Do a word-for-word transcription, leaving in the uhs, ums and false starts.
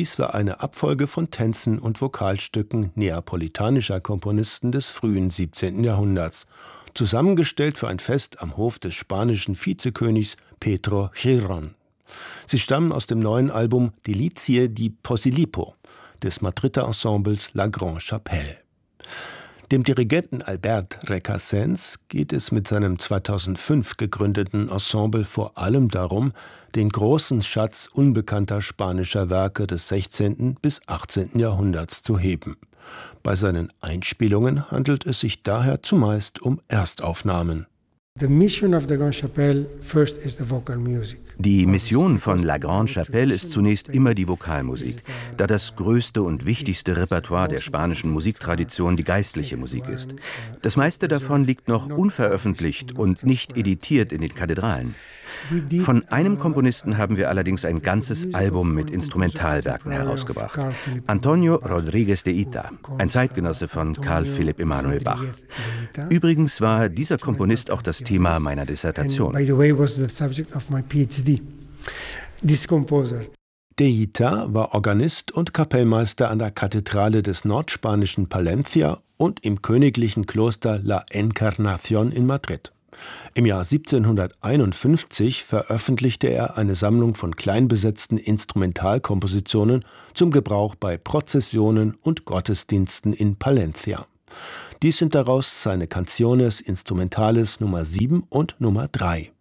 Dies war eine Abfolge von Tänzen und Vokalstücken neapolitanischer Komponisten des frühen siebzehnten Jahrhunderts, zusammengestellt für ein Fest am Hof des spanischen Vizekönigs Pedro Girón. Sie stammen aus dem neuen Album Delizie di Posillipo des Madrider Ensembles La Grande Chapelle. Dem Dirigenten Albert Recasens geht es mit seinem zweitausendfünf gegründeten Ensemble vor allem darum, den großen Schatz unbekannter spanischer Werke des sechzehnten bis achtzehnten Jahrhunderts zu heben. Bei seinen Einspielungen handelt es sich daher zumeist um Erstaufnahmen. Die Mission von La Grande Chapelle ist zunächst immer die Vokalmusik, da das größte und wichtigste Repertoire der spanischen Musiktradition die geistliche Musik ist. Das meiste davon liegt noch unveröffentlicht und nicht editiert in den Kathedralen. Von einem Komponisten haben wir allerdings ein ganzes Album mit Instrumentalwerken herausgebracht. Antonio Rodríguez de Ita, ein Zeitgenosse von Carl Philipp Emanuel Bach. Übrigens war dieser Komponist auch das Thema meiner Dissertation. De Ita war Organist und Kapellmeister an der Kathedrale des nordspanischen Palencia und im königlichen Kloster La Encarnación in Madrid. Im Jahr siebzehnhunderteinundfünfzig veröffentlichte er eine Sammlung von kleinbesetzten Instrumentalkompositionen zum Gebrauch bei Prozessionen und Gottesdiensten in Palencia. Dies sind daraus seine Canciones Instrumentales Nummer sieben und Nummer drei.